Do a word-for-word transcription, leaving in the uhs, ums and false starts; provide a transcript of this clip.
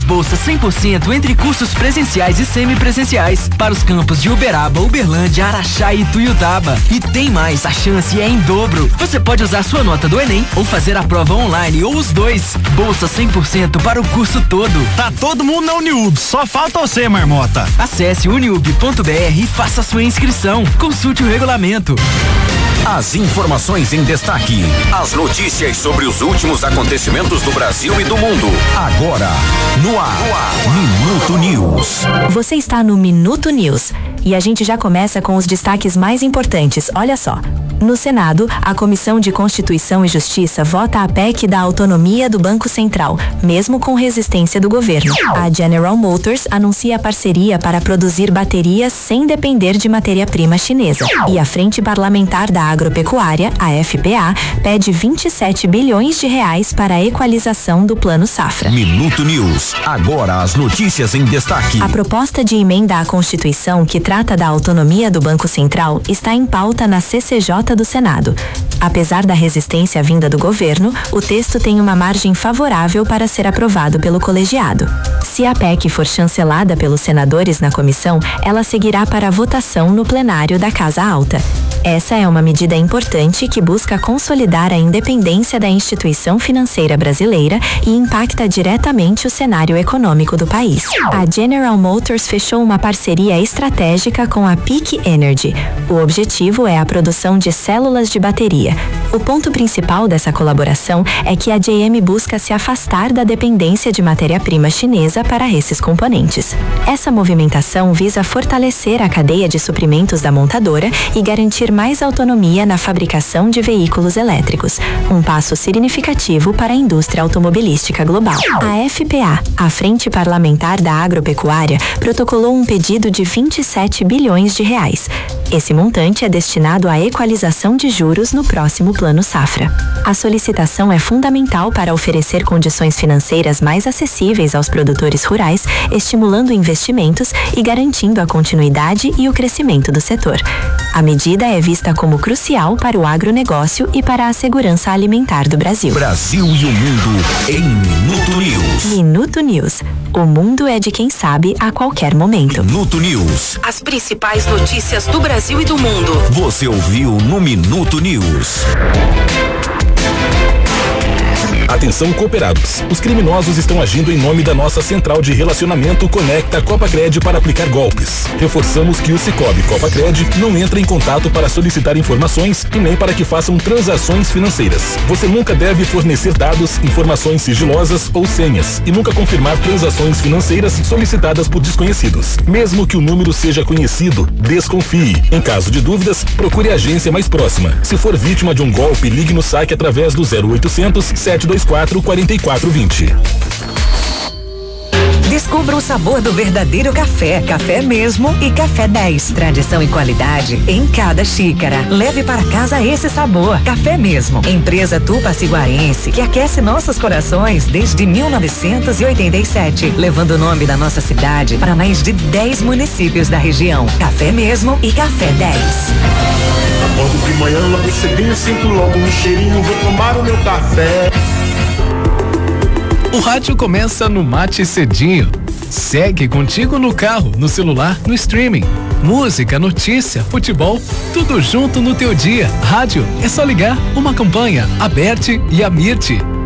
bolsas cem por cento entre cursos presenciais e semipresenciais para os campos de Uberaba, Uberlândia, Araxá e Ituiutaba. E tem mais, a chance é em dobro. Você pode usar sua nota do Enem ou fazer a prova online ou os dois. Bolsa cem por cento para o curso todo. Tá todo mundo na Uniub, só falta você, marmota. Acesse uniub ponto br e faça sua inscrição. Consulte o regulamento. As informações em destaque. As notícias sobre os últimos acontecimentos do Brasil e do mundo. Agora, no ar, no ar. Minuto News. Você está no Minuto News. E a gente já começa com os destaques mais importantes. Olha só. No Senado, a Comissão de Constituição e Justiça vota a P E C da autonomia do Banco Central, mesmo com resistência do governo. A General Motors anuncia parceria para produzir baterias sem depender de matéria-prima chinesa. E a Frente Parlamentar da Agropecuária, a F P A, pede vinte e sete bilhões de reais para a equalização do Plano Safra. Minuto News. Agora as notícias em destaque. A proposta de emenda à Constituição que trata da autonomia do Banco Central está em pauta na C C J do Senado. Apesar da resistência vinda do governo, o texto tem uma margem favorável para ser aprovado pelo colegiado. Se a P E C for chancelada pelos senadores na comissão, ela seguirá para a votação no plenário da Casa Alta. Essa é uma medida importante que busca consolidar a independência da instituição financeira brasileira e impacta diretamente o cenário econômico do país. A General Motors fechou uma parceria estratégica com a Peak Energy. O objetivo é a produção de células de bateria. O ponto principal dessa colaboração é que a J M busca se afastar da dependência de matéria-prima chinesa para esses componentes. Essa movimentação visa fortalecer a cadeia de suprimentos da montadora e garantir mais autonomia na fabricação de veículos elétricos, um passo significativo para a indústria automobilística global. A F P A, a Frente Parlamentar da Agropecuária, protocolou um pedido de vinte e sete bilhões de reais. Esse montante é destinado à equalização de juros no próximo Plano Safra. A solicitação é fundamental para oferecer condições financeiras mais acessíveis aos produtores rurais, estimulando investimentos e garantindo a continuidade e o crescimento do setor. A medida é vista como crucial para o agronegócio e para a segurança alimentar do Brasil. Brasil e o mundo em Minuto News. Minuto News. O mundo é de quem sabe a qualquer momento. Minuto News. As principais notícias do Brasil e do mundo. Você ouviu no Minuto News. Atenção, cooperados. Os criminosos estão agindo em nome da nossa central de relacionamento Conecta Copacred para aplicar golpes. Reforçamos que o Sicoob Copacred não entra em contato para solicitar informações e nem para que façam transações financeiras. Você nunca deve fornecer dados, informações sigilosas ou senhas e nunca confirmar transações financeiras solicitadas por desconhecidos. Mesmo que o número seja conhecido, desconfie. Em caso de dúvidas, procure a agência mais próxima. Se for vítima de um golpe, ligue no saque através do zero oitocentos, sete dois quatro, quatro quatro dois zero. Descubra o sabor do verdadeiro café, café mesmo e Café dez. Tradição e qualidade em cada xícara. Leve para casa esse sabor, Café mesmo. Empresa Tupaciguarense que aquece nossos corações desde mil novecentos e oitenta e sete, levando o nome da nossa cidade para mais de dez municípios da região. Café mesmo e Café dez. Acordo de manhã, logo cedinho, sinto logo um cheirinho, vou tomar o meu café. O rádio começa no Mate Cedinho. Segue contigo no carro, no celular, no streaming. Música, notícia, futebol, tudo junto no teu dia. Rádio, é só ligar. Uma campanha, Aberte e Amirte.